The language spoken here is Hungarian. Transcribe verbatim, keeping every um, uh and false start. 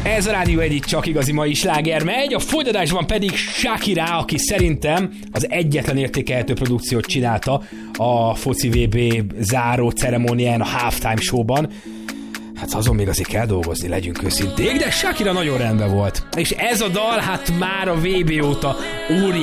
Ez a Rádió egyik csak igazi mai sláger megy, a folytatásban pedig Shakira, aki szerintem az egyetlen értékelhető produkciót csinálta a foci vé bé záró ceremónián, a halftime showban. Hát azon még azért kell dolgozni, legyünk őszinték, de Shakira nagyon rendben volt. És ez a dal, hát már a vé bé óta óriási